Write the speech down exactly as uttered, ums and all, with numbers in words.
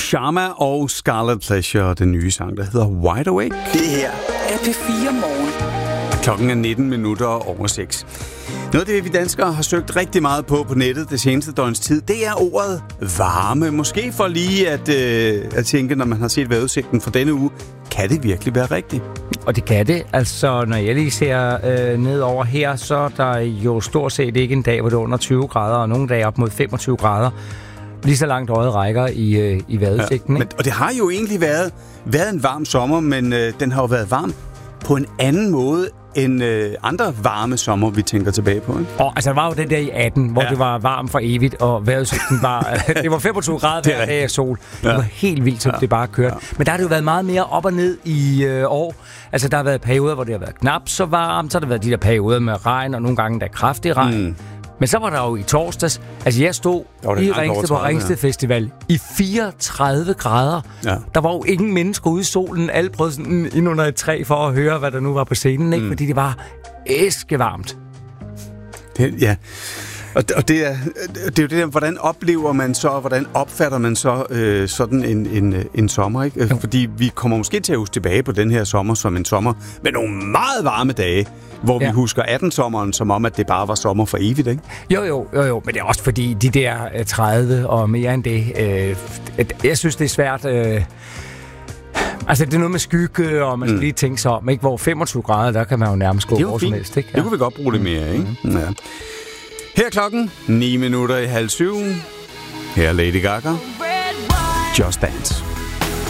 Sharma og Scarlet Pleasure, den nye sang, der hedder Wide Awake. Det her er P fire Morgen. Klokken er nitten minutter over seks. Noget af det, vi danskere har søgt rigtig meget på på nettet det seneste døgns tid, det er ordet varme. Måske for lige at, øh, at tænke, når man har set vejrudsigten for denne uge, kan det virkelig være rigtigt? Og det kan det. Altså, når jeg lige ser øh, ned over her, så er der jo stort set ikke en dag, hvor det er under tyve grader, og nogle dage op mod femogtyve grader. Lige så langt øjet rækker i, øh, i vejrudsigten. Ja, men, og det har jo egentlig været, været en varm sommer, men øh, den har jo været varm på en anden måde end øh, andre varme sommer, vi tænker tilbage på. Ikke? Og altså, der var jo den der i atten, hvor ja. det var varmt for evigt, og vejrudsigten var... det var femogtyve grader hver dag af sol. Ja. Det var helt vildt, som ja. det bare kørte. Ja. Men der har det jo været meget mere op og ned i øh, år. Altså, der har været perioder, hvor det har været knap så varmt. Så har der været de der perioder med regn, og nogle gange der kraftig regn. Mm. Men så var der jo i torsdags, altså jeg stod i Ringsted på Ringsted ja. Festival i fireogtredive grader. Ja. Der var jo ingen mennesker ude i solen. Alle prøvede sådan ind under et træ for at høre, hvad der nu var på scenen, ikke? Mm. Fordi det var æskevarmt. Det, ja, og, og det, er, det er jo det der, hvordan oplever man så, og hvordan opfatter man så øh, sådan en, en, en sommer, ikke? Jo. Fordi vi kommer måske til at huske tilbage på den her sommer som en sommer med nogle meget varme dage, hvor ja. vi husker atten-sommeren som om, at det bare var sommer for evigt, ikke? Jo, jo, jo, jo, men det er også fordi, de der tredive og mere end det, øh, jeg synes, det er svært... Øh, altså, det er noget med skygge, og man skal mm. lige tænke sig om, ikke? Hvor femogtyve grader, der kan man jo nærmest gå hvor som helst, ikke? Ja. Det kunne vi godt bruge det mere, ikke? Mm. Ja. Her er klokken ni minutter i halv syv. Her er Lady Gaga. Just Dance.